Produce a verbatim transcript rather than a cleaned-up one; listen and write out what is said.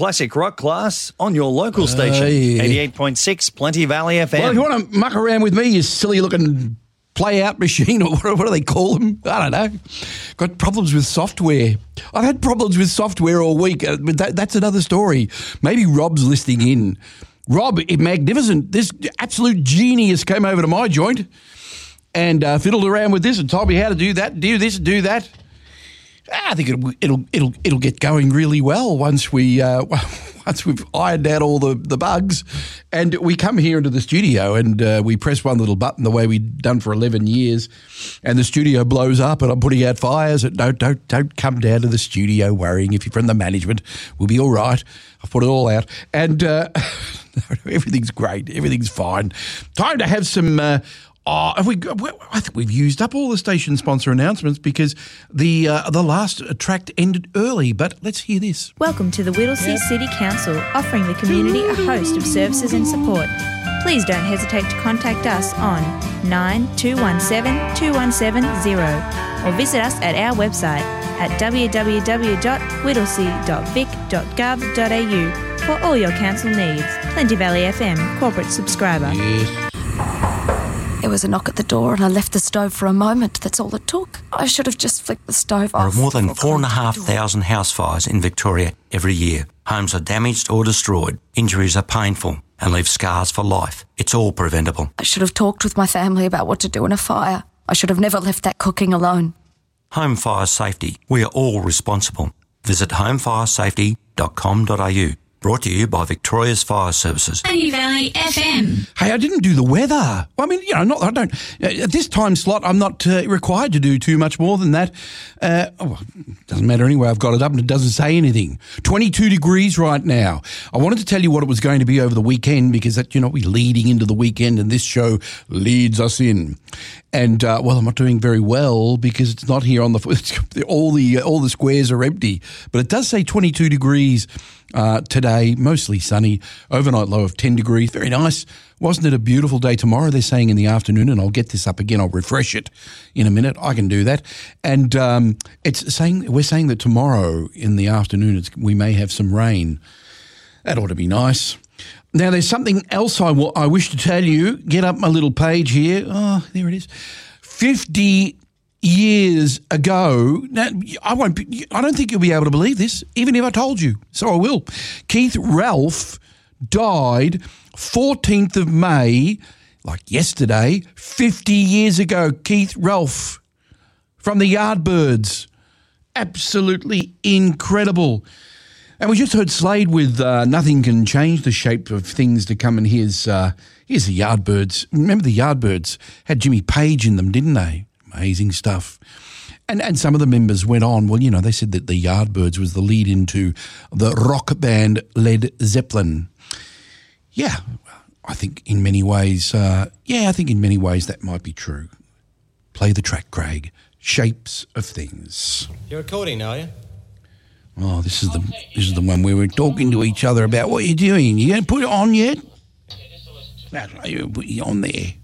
classic rock class on your local station. Uh, yeah. eighty-eight point six, Plenty Valley F M. Well, if you want to muck around with me, you silly-looking play-out machine, or what, what do they call them? I don't know. Got problems with software. I've had problems with software all week, uh, but that, that's another story. Maybe Rob's listening in. Rob, magnificent. This absolute genius came over to my joint and uh, fiddled around with this and told me how to do that, do this, do that. I think it'll it'll it'll it'll get going really well once we uh, once we've ironed out all the, the bugs, and we come here into the studio and uh, we press one little button the way we've done for eleven years, and the studio blows up and I'm putting out fires. And don't don't don't come down to the studio worrying if you're from the management. We'll be all right. I've put it all out, and uh, everything's great. Everything's fine. Time to have some. Uh, Oh, have we, I think we've used up all the station sponsor announcements because the uh, the last tract ended early, but let's hear this. Welcome to the Whittlesea yep. City Council, offering the community a host of services and support. Please don't hesitate to contact us on nine two one seven, two one seven zero or visit us at our website at w w w dot whittlesea dot vic dot gov dot a u for all your council needs. Plenty Valley F M, corporate subscriber. Yes. There was a knock at the door and I left the stove for a moment. That's all it took. I should have just flicked the stove off. There are more than four and a half thousand house fires in Victoria every year. Homes are damaged or destroyed. Injuries are painful and leave scars for life. It's all preventable. I should have talked with my family about what to do in a fire. I should have never left that cooking alone. Home fire safety. We are all responsible. Visit home fire safety dot com dot a u. Brought to you by Victoria's Fire Services. Plenty Valley F M. Hey, I didn't do the weather. Well, I mean, you know, not I don't. At this time slot, I'm not uh, required to do too much more than that. Uh, oh, doesn't matter anyway. I've got it up and it doesn't say anything. twenty-two degrees right now. I wanted to tell you what it was going to be over the weekend because that, you know, we're leading into the weekend and this show leads us in. And uh, well, I'm not doing very well because it's not here on the all the all the squares are empty. But it does say twenty-two degrees. Uh, today, mostly sunny, overnight low of ten degrees, very nice. Wasn't it a beautiful day? Tomorrow they're saying in the afternoon, and I'll get this up again, I'll refresh it in a minute, I can do that. And um, it's saying we're saying that tomorrow in the afternoon it's, we may have some rain. That ought to be nice. Now there's something else I, will, I wish to tell you. Get up my little page here. Oh, there it is. fifty years ago, now I won't. Be, I don't think you'll be able to believe this, even if I told you. So I will. Keith Ralph died fourteenth of May, like yesterday, fifty years ago. Keith Ralph from the Yardbirds, absolutely incredible. And we just heard Slade with uh, "Nothing Can Change the Shape of Things to Come," and here's uh, here's the Yardbirds. Remember the Yardbirds had Jimmy Page in them, didn't they? Amazing stuff. And and some of the members went on, well, you know, they said that the Yardbirds was the lead into the rock band Led Zeppelin. Yeah, I think in many ways, uh, yeah, I think in many ways that might be true. Play the track, Craig. Shapes of Things. You're recording now, are you? Oh, this is the this is the one where we're talking to each other about what you're doing. You going to put it on yet? That's right, you put it on there.